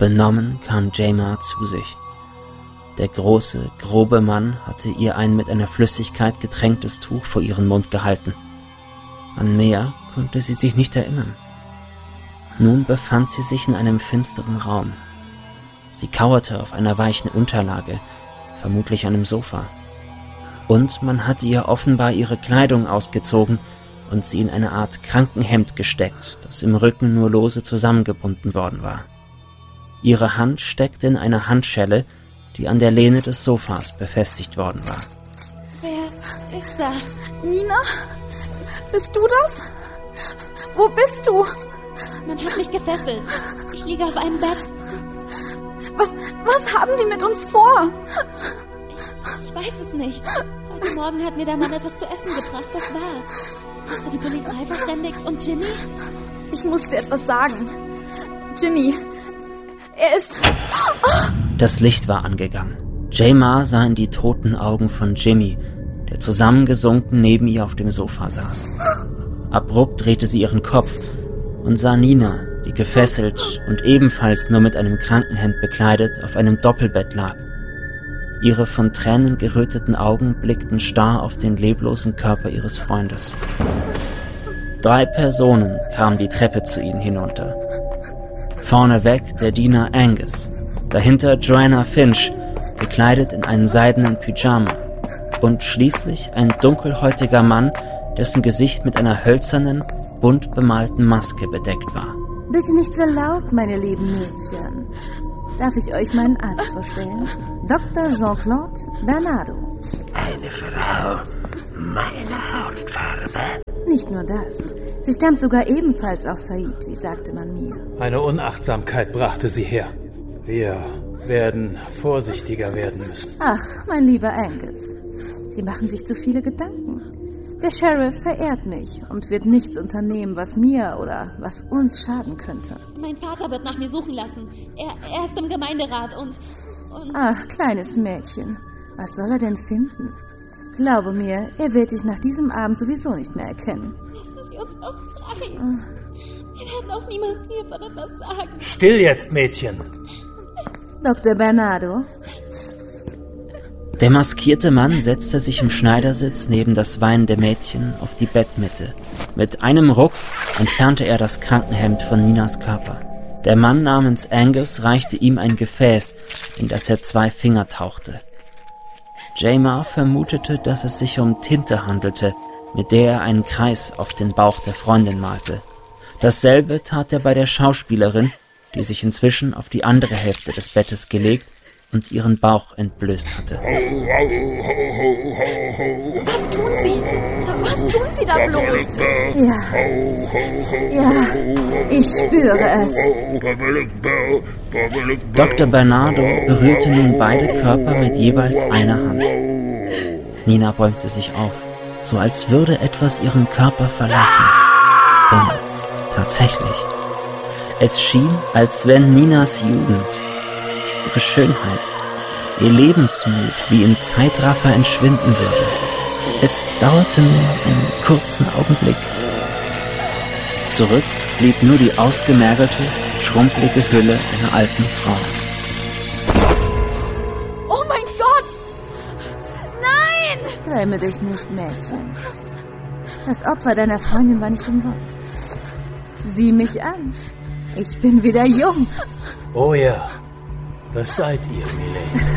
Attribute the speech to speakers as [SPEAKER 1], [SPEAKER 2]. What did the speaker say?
[SPEAKER 1] Benommen kam Jemar zu sich. Der große, grobe Mann hatte ihr ein mit einer Flüssigkeit getränktes Tuch vor ihren Mund gehalten. An mehr konnte sie sich nicht erinnern. Nun befand sie sich in einem finsteren Raum. Sie kauerte auf einer weichen Unterlage, vermutlich einem Sofa. Und man hatte ihr offenbar ihre Kleidung ausgezogen und sie in eine Art Krankenhemd gesteckt, das im Rücken nur lose zusammengebunden worden war. Ihre Hand steckte in einer Handschelle, die an der Lehne des Sofas befestigt worden war.
[SPEAKER 2] Wer ist da?
[SPEAKER 3] Nina? Bist du das? Wo bist du?
[SPEAKER 2] Man hat mich gefesselt. Ich liege auf einem Bett.
[SPEAKER 3] Was haben die mit uns vor?
[SPEAKER 2] Ich weiß es nicht. Heute Morgen hat mir der Mann etwas zu essen gebracht, das war's. Hast du die Polizei verständigt? Und Jimmy?
[SPEAKER 3] Ich muss dir etwas sagen. Jimmy, er ist...
[SPEAKER 1] Das Licht war angegangen. Jemar sah in die toten Augen von Jimmy, der zusammengesunken neben ihr auf dem Sofa saß. Abrupt drehte sie ihren Kopf und sah Nina, die gefesselt und ebenfalls nur mit einem Krankenhemd bekleidet auf einem Doppelbett lag. Ihre von Tränen geröteten Augen blickten starr auf den leblosen Körper ihres Freundes. 3 Personen kamen die Treppe zu ihnen hinunter. Vorneweg der Diener Angus, dahinter Joanna Finch, gekleidet in einen seidenen Pyjama, und schließlich ein dunkelhäutiger Mann, dessen Gesicht mit einer hölzernen, bunt bemalten Maske bedeckt war.
[SPEAKER 4] Bitte nicht so laut, meine lieben Mädchen. Darf ich euch meinen Arzt vorstellen? Dr. Jean-Claude Bernardo.
[SPEAKER 5] Eine Frau meiner Hautfarbe?
[SPEAKER 4] Nicht nur das. Sie stammt sogar ebenfalls aus Haiti, sagte man mir.
[SPEAKER 6] Eine Unachtsamkeit brachte sie her. Wir werden vorsichtiger werden müssen.
[SPEAKER 4] Ach, mein lieber Angus. Sie machen sich zu viele Gedanken. Der Sheriff verehrt mich und wird nichts unternehmen, was mir oder was uns schaden könnte.
[SPEAKER 2] Mein Vater wird nach mir suchen lassen. Er ist im Gemeinderat und...
[SPEAKER 4] Ach, kleines Mädchen. Was soll er denn finden? Glaube mir, er wird dich nach diesem Abend sowieso nicht mehr erkennen.
[SPEAKER 2] Lassen Sie uns doch frei. Wir werden auch niemandem hiervon etwas sagen.
[SPEAKER 6] Still jetzt, Mädchen.
[SPEAKER 4] Dr. Bernardo.
[SPEAKER 1] Der maskierte Mann setzte sich im Schneidersitz neben das weinende Mädchen auf die Bettmitte. Mit einem Ruck entfernte er das Krankenhemd von Ninas Körper. Der Mann namens Angus reichte ihm ein Gefäß, in das er 2 Finger tauchte. Jemar vermutete, dass es sich um Tinte handelte, mit der er einen Kreis auf den Bauch der Freundin malte. Dasselbe tat er bei der Schauspielerin, die sich inzwischen auf die andere Hälfte des Bettes gelegt und ihren Bauch entblößt hatte.
[SPEAKER 3] Was tun Sie? Was tun Sie da bloß?
[SPEAKER 4] Ja, ich spüre es.
[SPEAKER 1] Dr. Bernardo berührte nun beide Körper mit jeweils einer Hand. Nina beugte sich auf, so als würde etwas ihren Körper verlassen. Und tatsächlich, es schien, als wenn Ninas Jugend, ihre Schönheit, ihr Lebensmut wie im Zeitraffer entschwinden würde. Es dauerte nur einen kurzen Augenblick. Zurück blieb nur die ausgemergelte, schrumpelige Hülle einer alten Frau.
[SPEAKER 3] Oh mein Gott! Nein!
[SPEAKER 4] Gräme dich nicht, Mädchen. Das Opfer deiner Freundin war nicht umsonst. Sieh mich an. Ich bin wieder jung.
[SPEAKER 6] Oh ja, das seid ihr, Milady.